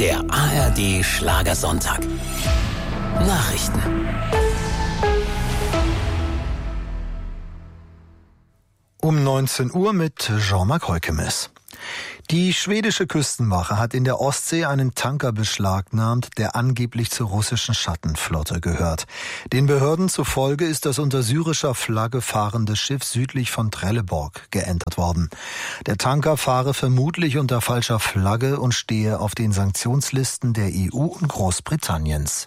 Der ARD Schlagersonntag. Nachrichten. Um 19 Uhr mit Jean-Marc Heukemes. Die schwedische Küstenwache hat in der Ostsee einen Tanker beschlagnahmt, der angeblich zur russischen Schattenflotte gehört. Den Behörden zufolge ist das unter syrischer Flagge fahrende Schiff südlich von Trelleborg geentert worden. Der Tanker fahre vermutlich unter falscher Flagge und stehe auf den Sanktionslisten der EU und Großbritanniens.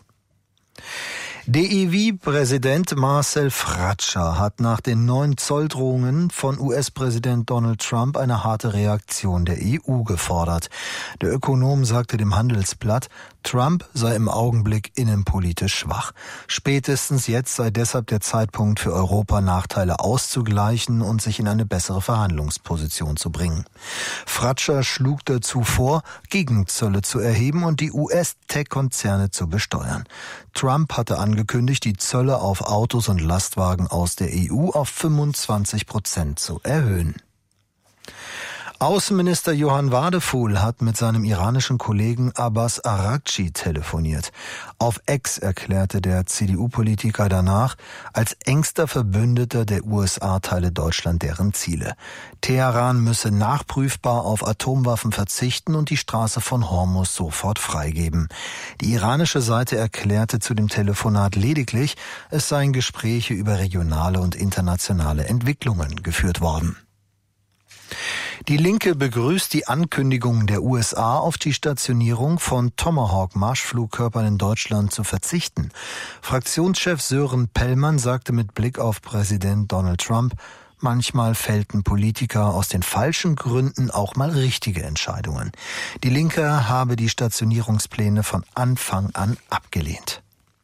DEW-Präsident Marcel Fratscher hat nach den neuen Zolldrohungen von US-Präsident Donald Trump eine harte Reaktion der EU gefordert. Der Ökonom sagte dem Handelsblatt, Trump sei im Augenblick innenpolitisch schwach. Spätestens jetzt sei deshalb der Zeitpunkt für Europa, Nachteile auszugleichen und sich in eine bessere Verhandlungsposition zu bringen. Fratscher schlug dazu vor, Gegenzölle zu erheben und die US-Tech-Konzerne zu besteuern. Trump hatte angekündigt, die Zölle auf Autos und Lastwagen aus der EU auf 25% zu erhöhen. Außenminister Johann Wadephul hat mit seinem iranischen Kollegen Abbas Araghchi telefoniert. Auf X erklärte der CDU-Politiker danach, als engster Verbündeter der USA teile Deutschland deren Ziele. Teheran müsse nachprüfbar auf Atomwaffen verzichten und die Straße von Hormuz sofort freigeben. Die iranische Seite erklärte zu dem Telefonat lediglich, es seien Gespräche über regionale und internationale Entwicklungen geführt worden. Die Linke begrüßt die Ankündigung der USA, auf die Stationierung von Tomahawk-Marschflugkörpern in Deutschland zu verzichten. Fraktionschef Sören Pellmann sagte mit Blick auf Präsident Donald Trump, manchmal fällten Politiker aus den falschen Gründen auch mal richtige Entscheidungen. Die Linke habe die Stationierungspläne von Anfang an abgelehnt.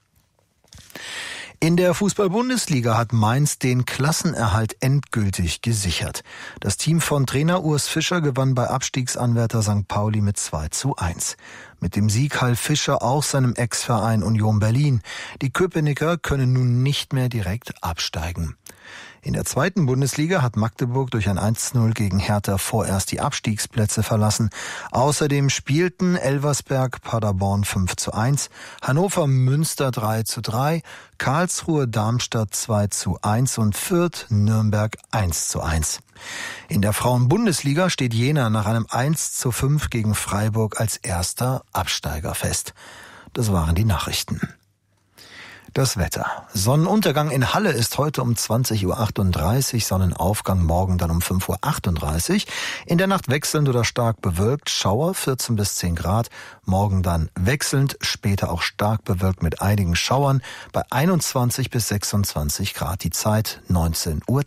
In der Fußball-Bundesliga hat Mainz den Klassenerhalt endgültig gesichert. Das Team von Trainer Urs Fischer gewann bei Abstiegsanwärter St. Pauli mit 2:1. Mit dem Sieg half Fischer auch seinem Ex-Verein Union Berlin. Die Köpenicker können nun nicht mehr direkt absteigen. In der zweiten Bundesliga hat Magdeburg durch ein 1:0 gegen Hertha vorerst die Abstiegsplätze verlassen. Außerdem spielten Elversberg Paderborn 5:1, Hannover Münster 3:3, Karlsruhe Darmstadt 2:1 und Fürth Nürnberg 1:1. In der Frauen-Bundesliga steht Jena nach einem 1:5 gegen Freiburg als erster Absteiger fest. Das waren die Nachrichten. Das Wetter. Sonnenuntergang in Halle ist heute um 20:38 Uhr, Sonnenaufgang morgen dann um 5:38 Uhr. In der Nacht wechselnd oder stark bewölkt, Schauer 14 bis 10 Grad. Morgen dann wechselnd, später auch stark bewölkt mit einigen Schauern bei 21 bis 26 Grad. Die Zeit 19:03 Uhr.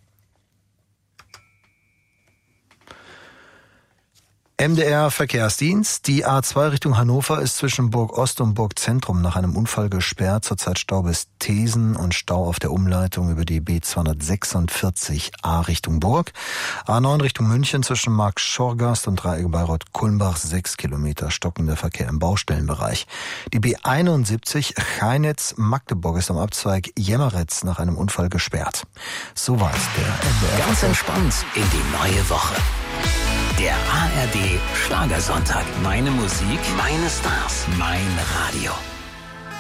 MDR Verkehrsdienst. Die A2 Richtung Hannover ist zwischen Burg Ost und Burg Zentrum nach einem Unfall gesperrt. Zurzeit Stau bis Thesen und Stau auf der Umleitung über die B246a Richtung Burg. A9 Richtung München zwischen Markt-Schorgast und Dreieck Bayreuth-Kulmbach 6 Kilometer stockender Verkehr im Baustellenbereich. Die B71 Cheinitz-Magdeburg ist am Abzweig Jemmeritz nach einem Unfall gesperrt. Soweit der MDR. Ganz entspannt in die neue Woche. Der ARD Schlagersonntag. Meine Musik, meine Stars, mein Radio.